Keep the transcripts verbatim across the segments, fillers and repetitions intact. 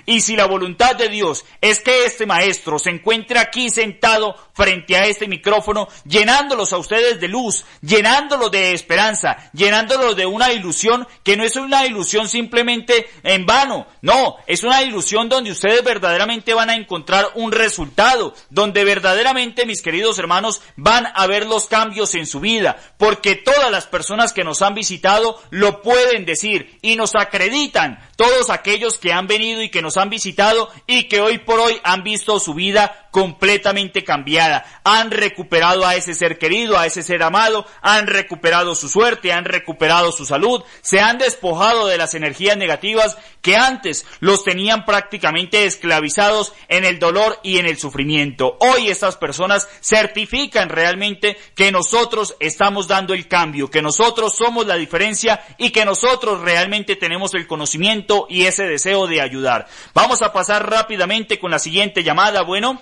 Y si la voluntad de Dios es que este maestro se encuentre aquí sentado frente a este micrófono, llenándolos a ustedes de luz, llenándolos de esperanza, llenándolos de una ilusión que no es una ilusión simplemente en vano, no, es una ilusión donde ustedes verdaderamente van a encontrar un resultado, donde verdaderamente, mis queridos hermanos, van a ver los cambios en su vida, porque todas las personas que nos han visitado lo pueden decir y nos acreditan, todos aquellos que han venido y que nos han visitado y que hoy por hoy han visto su vida completamente cambiada, han recuperado a ese ser querido, a ese ser amado, han recuperado su suerte, han recuperado su salud, se han despojado de las energías negativas que antes los tenían prácticamente esclavizados en el dolor y en el sufrimiento. Hoy estas personas certifican realmente que nosotros estamos dando el cambio, que nosotros somos la diferencia y que nosotros realmente tenemos el conocimiento y ese deseo de ayudar. Vamos a pasar rápidamente con la siguiente llamada. Bueno.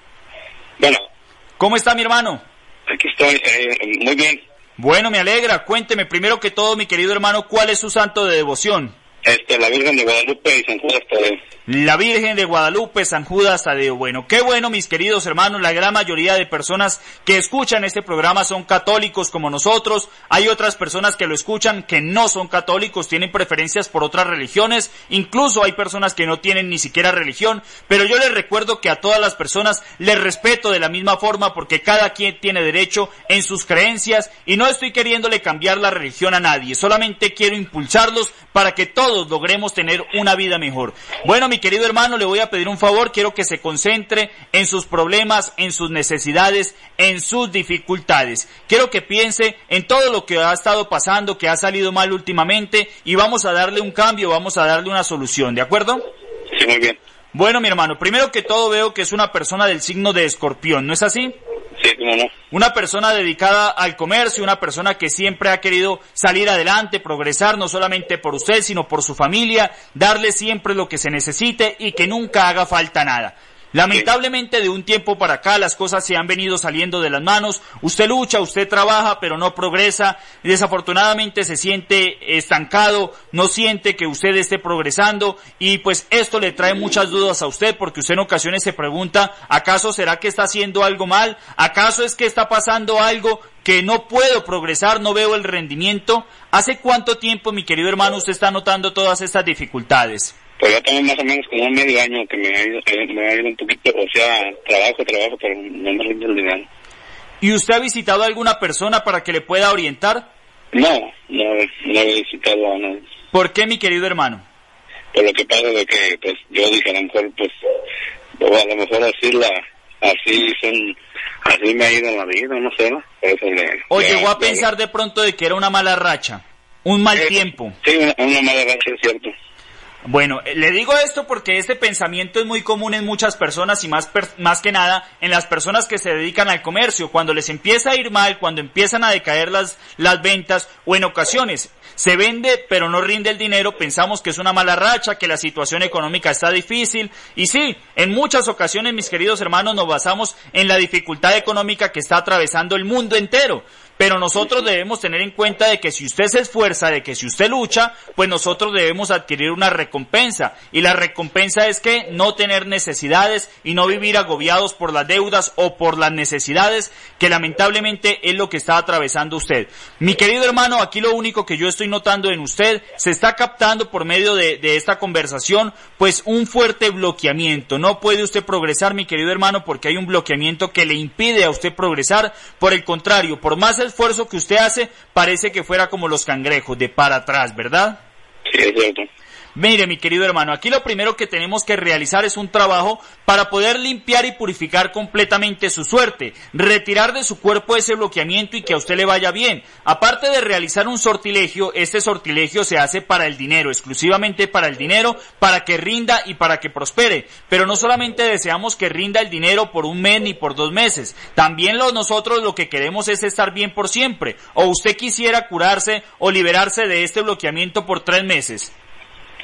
Bueno. ¿Cómo está mi hermano? Aquí estoy, eh, muy bien. Bueno, me alegra. Cuénteme primero que todo, mi querido hermano, ¿cuál es su santo de devoción? Este, la Virgen de Guadalupe y San Judas Tadeo. La Virgen de Guadalupe, San Judas Tadeo. Bueno, qué bueno, mis queridos hermanos, la gran mayoría de personas que escuchan este programa son católicos como nosotros. Hay otras personas que lo escuchan que no son católicos, tienen preferencias por otras religiones. Incluso hay personas que no tienen ni siquiera religión. Pero yo les recuerdo que a todas las personas les respeto de la misma forma porque cada quien tiene derecho en sus creencias y no estoy queriéndole cambiar la religión a nadie. Solamente quiero impulsarlos para que todos logremos tener una vida mejor. Bueno, mi querido hermano, le voy a pedir un favor, quiero que se concentre en sus problemas, en sus necesidades, en sus dificultades. Quiero que piense en todo lo que ha estado pasando, que ha salido mal últimamente y vamos a darle un cambio, vamos a darle una solución, ¿de acuerdo? Sí, muy bien. Bueno, mi hermano, primero que todo veo que es una persona del signo de Escorpión, ¿no es así? Sí, cómo no. Una persona dedicada al comercio, una persona que siempre ha querido salir adelante, progresar, no solamente por usted, sino por su familia, darle siempre lo que se necesite y que nunca haga falta nada. Lamentablemente de un tiempo para acá las cosas se han venido saliendo de las manos, usted lucha, usted trabaja, pero no progresa, desafortunadamente se siente estancado, no siente que usted esté progresando y pues esto le trae muchas dudas a usted porque usted en ocasiones se pregunta, ¿acaso será que está haciendo algo mal? ¿Acaso es que está pasando algo que no puedo progresar, no veo el rendimiento? ¿Hace cuánto tiempo, mi querido hermano, usted está notando todas estas dificultades? Pues ya tengo más o menos como un medio año que me ha ido, eh, me ha ido un poquito, o sea, trabajo, trabajo, pero no me rinde el dinero. ¿Y usted ha visitado a alguna persona para que le pueda orientar? No, no, no he visitado a nadie. ¿Por qué, mi querido hermano? Por lo que pasa de que, pues, yo dije, a lo mejor, pues, o a lo mejor así la, así son, así me ha ido en la vida, no sé, ¿no? Por eso le... ¿O ya, llegó a ya, pensar de pronto de que era una mala racha? ¿Un mal eh, tiempo? Sí, una, una mala racha, es cierto. Bueno, le digo esto porque este pensamiento es muy común en muchas personas y más, per, más que nada en las personas que se dedican al comercio. Cuando les empieza a ir mal, cuando empiezan a decaer las, las ventas o en ocasiones se vende pero no rinde el dinero, pensamos que es una mala racha, que la situación económica está difícil. Y sí, en muchas ocasiones, mis queridos hermanos, nos basamos en la dificultad económica que está atravesando el mundo entero. Pero nosotros debemos tener en cuenta de que si usted se esfuerza, de que si usted lucha, pues nosotros debemos adquirir una recompensa. Y la recompensa es que no tener necesidades y no vivir agobiados por las deudas o por las necesidades que lamentablemente es lo que está atravesando usted. Mi querido hermano, aquí lo único que yo estoy notando en usted, se está captando por medio de, de esta conversación, pues un fuerte bloqueamiento. No puede usted progresar, mi querido hermano, porque hay un bloqueamiento que le impide a usted progresar. Por el contrario, por más esfuerzo que usted hace, parece que fuera como los cangrejos, de para atrás, ¿verdad? Sí, es cierto. Mire, mi querido hermano, aquí lo primero que tenemos que realizar es un trabajo para poder limpiar y purificar completamente su suerte, retirar de su cuerpo ese bloqueamiento y que a usted le vaya bien. Aparte de realizar un sortilegio, este sortilegio se hace para el dinero, exclusivamente para el dinero, para que rinda y para que prospere. Pero no solamente deseamos que rinda el dinero por un mes ni por dos meses, también lo, nosotros lo que queremos es estar bien por siempre. ¿O usted quisiera curarse o liberarse de este bloqueamiento por tres meses?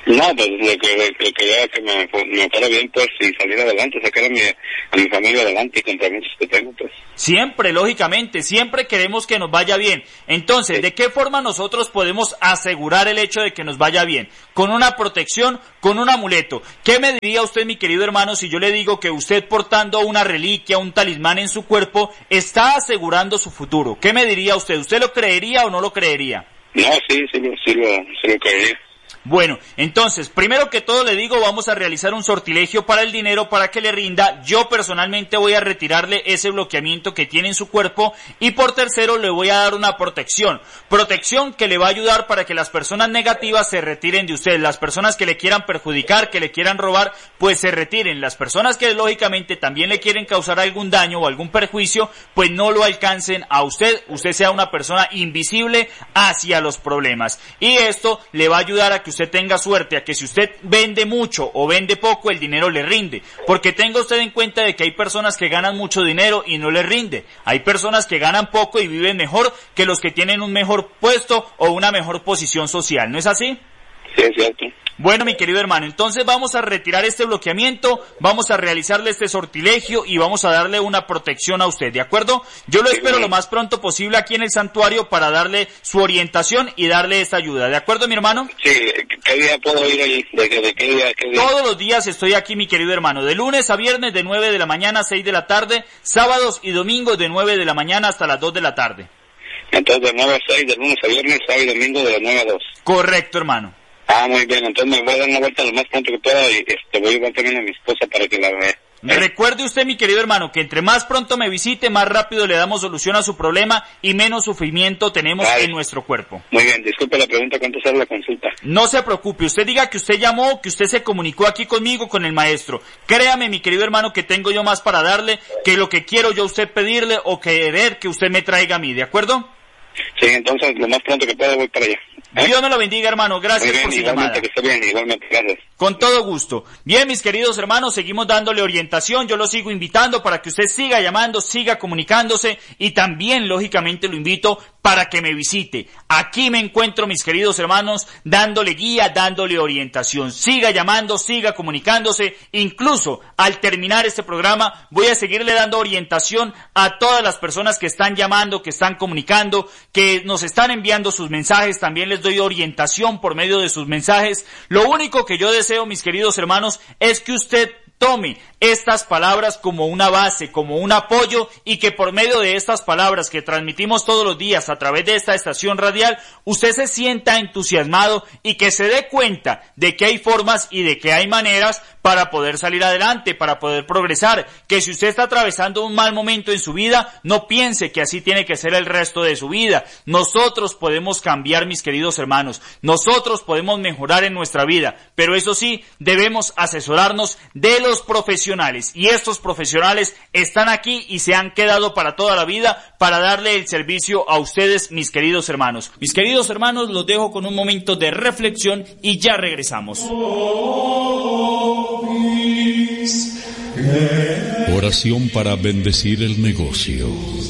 No, pues lo que, lo que quería que me, me fuera bien, pues, y salir adelante, sacar a mi, a mi familia adelante y compromisos que tengo, pues. Siempre, lógicamente, siempre queremos que nos vaya bien. Entonces, ¿de qué forma nosotros podemos asegurar el hecho de que nos vaya bien? Con una protección, con un amuleto. ¿Qué me diría usted, mi querido hermano, si yo le digo que usted portando una reliquia, un talismán en su cuerpo, está asegurando su futuro? ¿Qué me diría usted? ¿Usted lo creería o no lo creería? No, sí, sí, sí, lo, sí lo creería. Bueno, entonces, primero que todo le digo, vamos a realizar un sortilegio para el dinero para que le rinda. Yo personalmente voy a retirarle ese bloqueamiento que tiene en su cuerpo y por tercero le voy a dar una protección. Protección que le va a ayudar para que las personas negativas se retiren de usted. Las personas que le quieran perjudicar, que le quieran robar, pues se retiren. Las personas que lógicamente también le quieren causar algún daño o algún perjuicio, pues no lo alcancen a usted. Usted sea una persona invisible hacia los problemas. Y esto le va a ayudar a que usted tenga suerte, a que si usted vende mucho o vende poco, el dinero le rinde. Porque tenga usted en cuenta de que hay personas que ganan mucho dinero y no les rinde. Hay personas que ganan poco y viven mejor que los que tienen un mejor puesto o una mejor posición social. ¿No es así? Sí, es cierto. Bueno, mi querido hermano, entonces vamos a retirar este bloqueamiento, vamos a realizarle este sortilegio y vamos a darle una protección a usted, ¿de acuerdo? Yo lo espero lo más pronto posible aquí en el santuario para darle su orientación y darle esta ayuda, ¿de acuerdo, mi hermano? Sí, ¿qué día puedo ir allí? ¿De, de, de qué día, qué día? Todos los días estoy aquí, mi querido hermano, de lunes a viernes de nueve de la mañana a seis de la tarde, sábados y domingos de nueve de la mañana hasta las dos de la tarde. Entonces de nueve a seis, de lunes a viernes, sábado y domingo de nueve a dos. Correcto, hermano. Ah, muy bien, entonces me voy a dar una vuelta lo más pronto que pueda y este, voy a llevar también a mi esposa para que la vea. ¿Eh? Recuerde usted, mi querido hermano, que entre más pronto me visite, más rápido le damos solución a su problema y menos sufrimiento tenemos Ay. en nuestro cuerpo. Muy bien, disculpe la pregunta, ¿cuánto sale la consulta? No se preocupe, usted diga que usted llamó, que usted se comunicó aquí conmigo, con el maestro. Créame, mi querido hermano, que tengo yo más para darle que lo que quiero yo a usted pedirle o querer que usted me traiga a mí, ¿de acuerdo? Sí, entonces lo más pronto que pueda voy para allá. ¿Eh? Dios me lo bendiga, hermano. Gracias bien, por su llamada. Que esté bien, igualmente, gracias. Con todo gusto. Bien, mis queridos hermanos, seguimos dándole orientación. Yo lo sigo invitando para que usted siga llamando, siga comunicándose y también, lógicamente, lo invito para que me visite. Aquí me encuentro, mis queridos hermanos, dándole guía, dándole orientación. Siga llamando, siga comunicándose. Incluso, al terminar este programa, voy a seguirle dando orientación a todas las personas que están llamando, que están comunicando, que nos están enviando sus mensajes. También les doy orientación por medio de sus mensajes. Lo único que yo deseo, mis queridos hermanos, es que usted tome estas palabras como una base, como un apoyo y que por medio de estas palabras que transmitimos todos los días a través de esta estación radial, usted se sienta entusiasmado y que se dé cuenta de que hay formas y de que hay maneras para poder salir adelante, para poder progresar, que si usted está atravesando un mal momento en su vida, no piense que así tiene que ser el resto de su vida. Nosotros podemos cambiar, mis queridos hermanos, nosotros podemos mejorar en nuestra vida, pero eso sí, debemos asesorarnos de los profesionales, y estos profesionales están aquí y se han quedado para toda la vida para darle el servicio a ustedes, mis queridos hermanos. Mis queridos hermanos, los dejo con un momento de reflexión y ya regresamos. Oración para bendecir el negocio.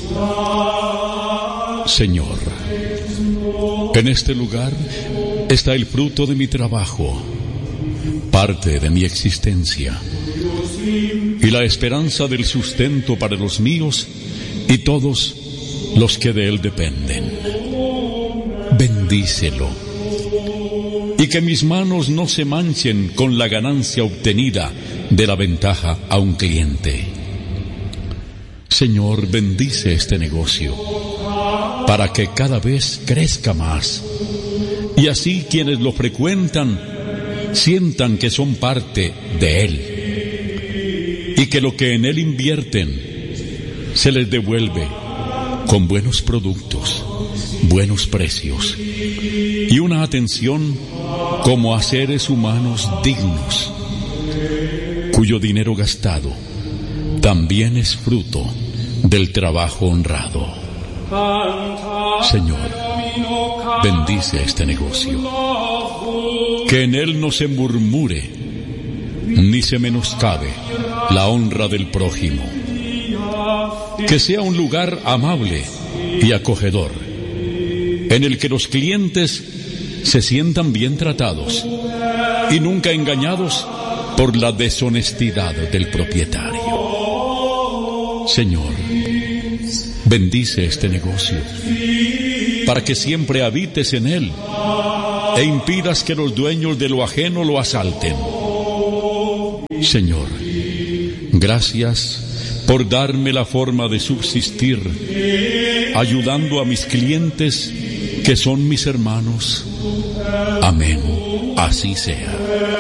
Señor, en este lugar está el fruto de mi trabajo, parte de mi existencia y la esperanza del sustento para los míos y todos los que de él dependen. Bendícelo y que mis manos no se manchen con la ganancia obtenida de la ventaja a un cliente. Señor, bendice este negocio para que cada vez crezca más y así quienes lo frecuentan sientan que son parte de él y que lo que en él invierten se les devuelve con buenos productos, buenos precios y una atención como a seres humanos dignos, cuyo dinero gastado también es fruto del trabajo honrado. Señor, bendice este negocio, que en él no se murmure ni se menoscabe la honra del prójimo, que sea un lugar amable y acogedor, en el que los clientes se sientan bien tratados y nunca engañados por la deshonestidad del propietario. Señor, bendice este negocio para que siempre habites en él e impidas que los dueños de lo ajeno lo asalten. Señor, gracias por darme la forma de subsistir, ayudando a mis clientes que son mis hermanos. Amén. Así sea.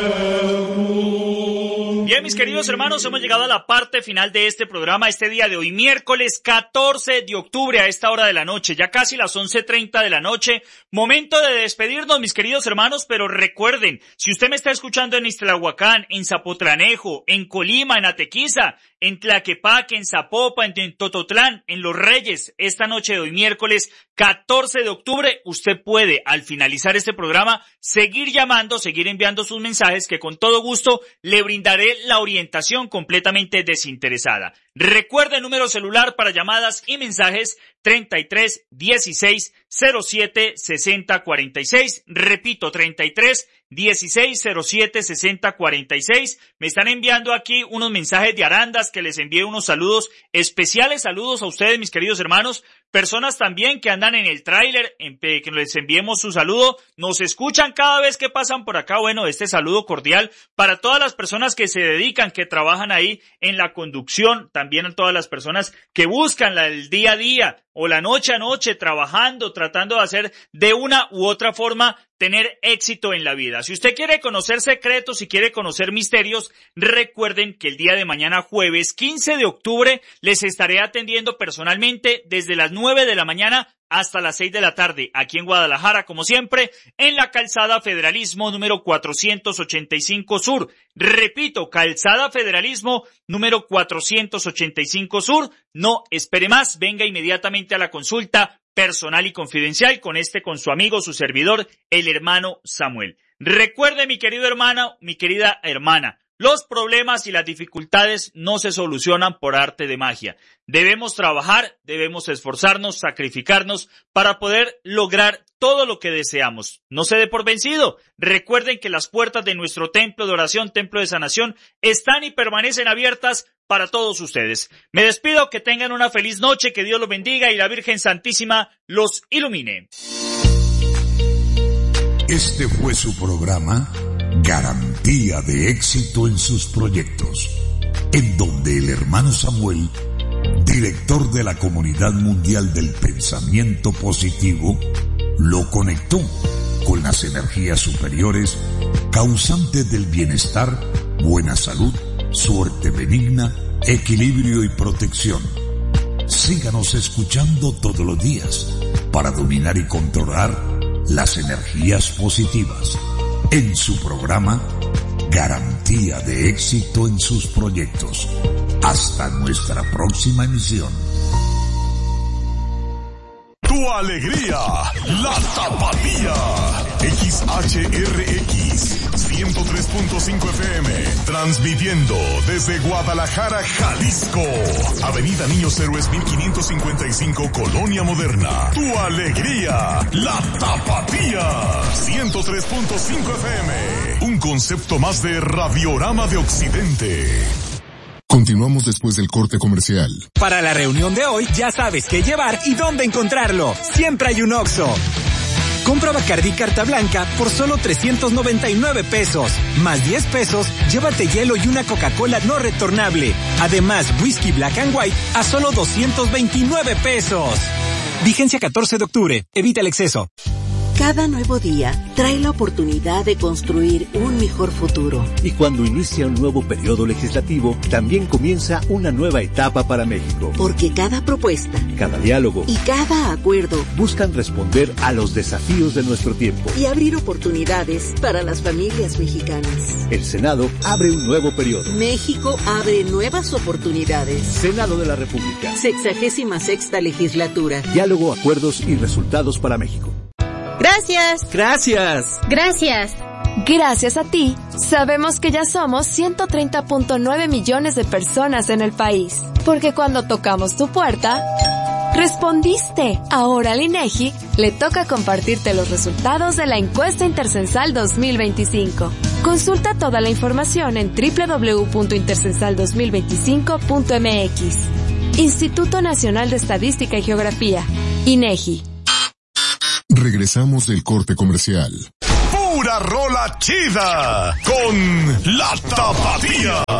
Bien, mis queridos hermanos, hemos llegado a la parte final de este programa, este día de hoy, miércoles catorce de octubre a esta hora de la noche, ya casi las once treinta de la noche, momento de despedirnos, mis queridos hermanos, pero recuerden, si usted me está escuchando en Ixtlahuacán, en Zapotlanejo, en Colima, en Atequiza, en Tlaquepaque, en Zapopan, en Tototlán, en Los Reyes, esta noche de hoy, miércoles catorce de octubre, usted puede, al finalizar este programa, seguir llamando, seguir enviando sus mensajes, que con todo gusto le brindaré la orientación completamente desinteresada. Recuerde el número celular para llamadas y mensajes treinta y tres dieciséis cero siete sesenta cuarenta y seis. Repito, treinta y tres dieciséis cero siete sesenta cuarenta y seis. Me están enviando aquí unos mensajes de Arandas, que les envíe unos saludos especiales, saludos a ustedes, mis queridos hermanos. Personas también que andan en el tráiler, que les enviemos su saludo, nos escuchan cada vez que pasan por acá. Bueno, este saludo cordial para todas las personas que se dedican, que trabajan ahí en la conducción, también a todas las personas que buscan la, el día a día o la noche a noche trabajando, tratando de hacer de una u otra forma tener éxito en la vida. Si usted quiere conocer secretos, si quiere conocer misterios, recuerden que el día de mañana, jueves quince de octubre, les estaré atendiendo personalmente desde las nueve de la mañana hasta las seis de la tarde, aquí en Guadalajara, como siempre, en la calzada Federalismo número cuatrocientos ochenta y cinco Sur. Repito, calzada Federalismo número cuatrocientos ochenta y cinco Sur. No espere más, venga inmediatamente a la consulta personal y confidencial con este, con su amigo, su servidor, el hermano Samuel. Recuerde, mi querido hermano, mi querida hermana, los problemas y las dificultades no se solucionan por arte de magia. Debemos trabajar, debemos esforzarnos, sacrificarnos para poder lograr todo lo que deseamos. No se dé por vencido. Recuerden que las puertas de nuestro templo de oración, templo de sanación, están y permanecen abiertas para todos ustedes. Me despido, que tengan una feliz noche, que Dios los bendiga y la Virgen Santísima los ilumine. Este fue su programa Garantía de Éxito en sus Proyectos, en donde el hermano Samuel, director de la Comunidad Mundial del Pensamiento Positivo, lo conectó con las energías superiores causantes del bienestar, buena salud, suerte benigna, equilibrio y protección. Síganos escuchando todos los días para dominar y controlar las energías positivas en su programa Garantía de Éxito en sus Proyectos. Hasta nuestra próxima emisión. Tu alegría, la Tapatía. X H R X ciento tres punto cinco F M, transmitiendo desde Guadalajara, Jalisco. Avenida Niños Héroes mil quinientos cincuenta y cinco, Colonia Moderna. Tu alegría, la Tapatía. ciento tres punto cinco F M, un concepto más de Radiorama de Occidente. Continuamos después del corte comercial. Para la reunión de hoy, ya sabes qué llevar y dónde encontrarlo. Siempre hay un Oxxo. Compra Bacardí Carta Blanca por solo trescientos noventa y nueve pesos. Más diez pesos, llévate hielo y una Coca-Cola no retornable. Además, whisky Black and White a solo doscientos veintinueve pesos. Vigencia catorce de octubre. Evita el exceso. Cada nuevo día trae la oportunidad de construir un mejor futuro. Y cuando inicia un nuevo periodo legislativo, también comienza una nueva etapa para México. Porque cada propuesta, cada diálogo y cada acuerdo buscan responder a los desafíos de nuestro tiempo y abrir oportunidades para las familias mexicanas. El Senado abre un nuevo periodo. México abre nuevas oportunidades. Senado de la República. Sexagésima sexta legislatura. Diálogo, acuerdos y resultados para México. Gracias. Gracias. Gracias. Gracias a ti, sabemos que ya somos ciento treinta punto nueve millones de personas en el país. Porque cuando tocamos tu puerta, respondiste. Ahora al INEGI le toca compartirte los resultados de la encuesta intercensal dos mil veinticinco. Consulta toda la información en doble u doble u doble u punto intercensal dos mil veinticinco punto m x. Instituto Nacional de Estadística y Geografía, INEGI. Regresamos del corte comercial. Pura rola chida con La Tapatía.